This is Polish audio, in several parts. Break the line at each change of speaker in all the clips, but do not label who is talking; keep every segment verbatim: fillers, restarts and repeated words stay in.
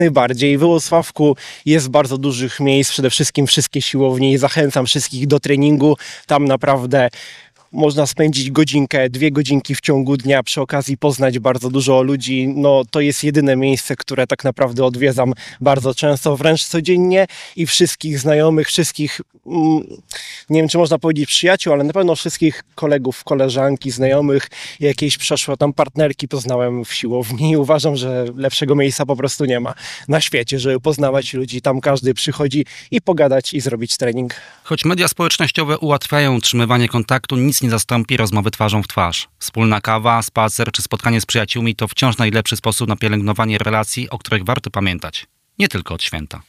Najbardziej. W Włocławku jest bardzo dużych miejsc, przede wszystkim wszystkie siłownie i zachęcam wszystkich do treningu. Tam naprawdę można spędzić godzinkę, dwie godzinki w ciągu dnia, przy okazji poznać bardzo dużo ludzi. No, to jest jedyne miejsce, które tak naprawdę odwiedzam bardzo często, wręcz codziennie i wszystkich znajomych, wszystkich, mm, nie wiem czy można powiedzieć przyjaciół, ale na pewno wszystkich kolegów, koleżanki, znajomych, jakieś przeszłe tam partnerki poznałem w siłowni i uważam, że lepszego miejsca po prostu nie ma na świecie, żeby poznawać ludzi. Tam każdy przychodzi i pogadać i zrobić trening.
Choć media społecznościowe ułatwiają utrzymywanie kontaktu, nic nie zastąpi rozmowy twarzą w twarz. Wspólna kawa, spacer czy spotkanie z przyjaciółmi to wciąż najlepszy sposób na pielęgnowanie relacji, o których warto pamiętać. Nie tylko od święta.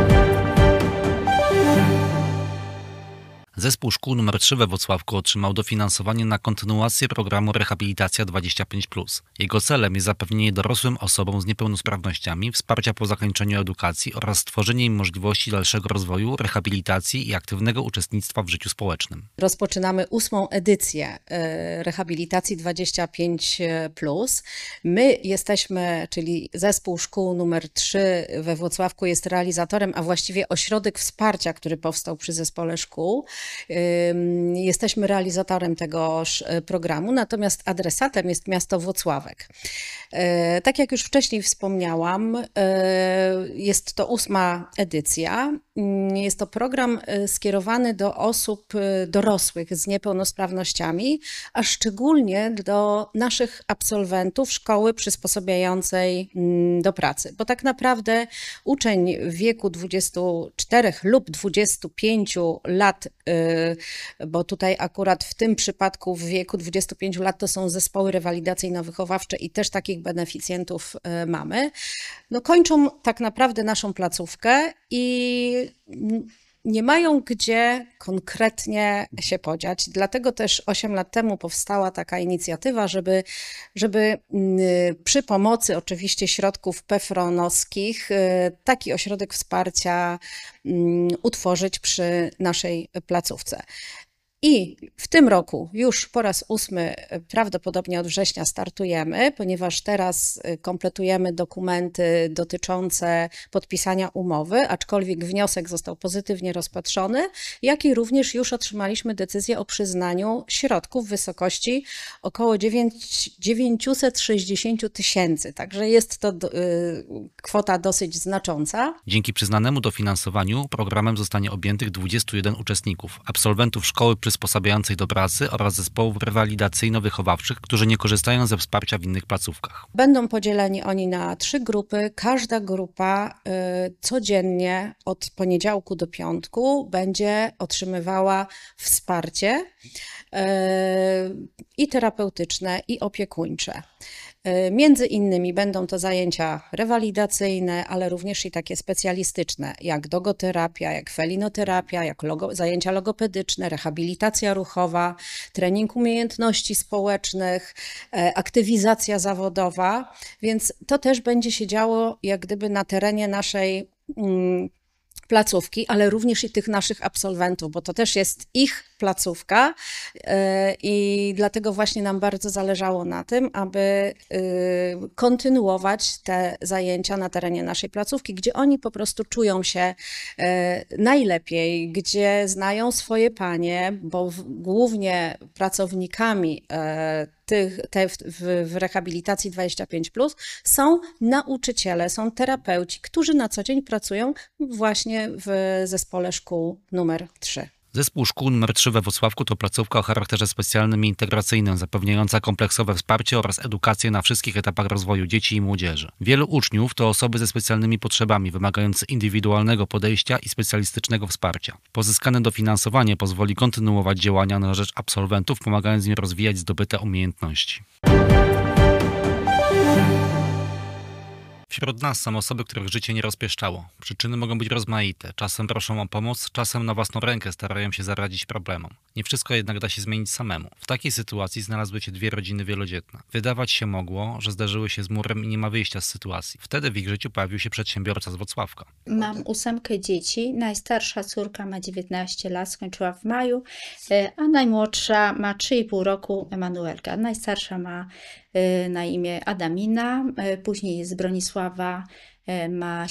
Zespół szkół numer trzy we Włocławku otrzymał dofinansowanie na kontynuację programu Rehabilitacja dwadzieścia pięć plus. Jego celem jest zapewnienie dorosłym osobom z niepełnosprawnościami wsparcia po zakończeniu edukacji oraz stworzenie im możliwości dalszego rozwoju, rehabilitacji i aktywnego uczestnictwa w życiu społecznym.
Rozpoczynamy ósmą edycję Rehabilitacji dwadzieścia pięć plus. My jesteśmy, czyli zespół szkół numer trzy we Włocławku jest realizatorem, a właściwie ośrodek wsparcia, który powstał przy zespole szkół. Jesteśmy realizatorem tego programu, natomiast adresatem jest miasto Włocławek. Tak jak już wcześniej wspomniałam, jest to ósma edycja. Jest to program skierowany do osób dorosłych z niepełnosprawnościami, a szczególnie do naszych absolwentów szkoły przysposabiającej do pracy. Bo tak naprawdę uczeń w wieku dwudziestu czterech lub dwudziestu pięciu lat, bo tutaj akurat w tym przypadku w wieku dwudziestu pięciu lat to są zespoły rewalidacyjno-wychowawcze i też takich beneficjentów mamy, no kończą tak naprawdę naszą placówkę i nie mają gdzie konkretnie się podziać. Dlatego też osiem lat temu powstała taka inicjatywa, żeby, żeby przy pomocy oczywiście środków pefronowskich taki ośrodek wsparcia utworzyć przy naszej placówce. I w tym roku już po raz ósmy, prawdopodobnie od września startujemy, ponieważ teraz kompletujemy dokumenty dotyczące podpisania umowy, aczkolwiek wniosek został pozytywnie rozpatrzony, jak i również już otrzymaliśmy decyzję o przyznaniu środków w wysokości około dziewięćset sześćdziesiąt tysięcy. Także jest to kwota dosyć znacząca.
Dzięki przyznanemu dofinansowaniu programem zostanie objętych dwudziestu jeden uczestników, absolwentów szkoły przysposabiającej do pracy oraz zespołów rewalidacyjno-wychowawczych, którzy nie korzystają ze wsparcia w innych placówkach.
Będą podzieleni oni na trzy grupy. Każda grupa y, codziennie od poniedziałku do piątku będzie otrzymywała wsparcie y, i terapeutyczne, i opiekuńcze. Między innymi będą to zajęcia rewalidacyjne, ale również i takie specjalistyczne, jak dogoterapia, jak felinoterapia, jak logo, zajęcia logopedyczne, rehabilitacja ruchowa, trening umiejętności społecznych, aktywizacja zawodowa, więc to też będzie się działo jak gdyby na terenie naszej mm, placówki, ale również i tych naszych absolwentów, bo to też jest ich placówka i dlatego właśnie nam bardzo zależało na tym, aby kontynuować te zajęcia na terenie naszej placówki, gdzie oni po prostu czują się najlepiej, gdzie znają swoje panie, bo głównie pracownikami tych, te w, w rehabilitacji dwadzieścia pięć plus są nauczyciele, są terapeuci, którzy na co dzień pracują właśnie w zespole szkół numer trzy.
Zespół szkół numer trzy we Włocławku to placówka o charakterze specjalnym i integracyjnym, zapewniająca kompleksowe wsparcie oraz edukację na wszystkich etapach rozwoju dzieci i młodzieży. Wielu uczniów to osoby ze specjalnymi potrzebami, wymagające indywidualnego podejścia i specjalistycznego wsparcia. Pozyskane dofinansowanie pozwoli kontynuować działania na rzecz absolwentów, pomagając im rozwijać zdobyte umiejętności. Wśród nas są osoby, których życie nie rozpieszczało. Przyczyny mogą być rozmaite. Czasem proszą o pomoc, czasem na własną rękę starają się zaradzić problemom. Nie wszystko jednak da się zmienić samemu. W takiej sytuacji znalazły się dwie rodziny wielodzietne. Wydawać się mogło, że zderzyły się z murem i nie ma wyjścia z sytuacji. Wtedy w ich życiu pojawił się przedsiębiorca z Włocławka.
Mam ósemkę dzieci. Najstarsza córka ma dziewiętnaście lat, skończyła w maju, a najmłodsza ma trzy i pół roku, Emanuelka. Najstarsza ma na imię Adamina, później jest Bronisława, e, ma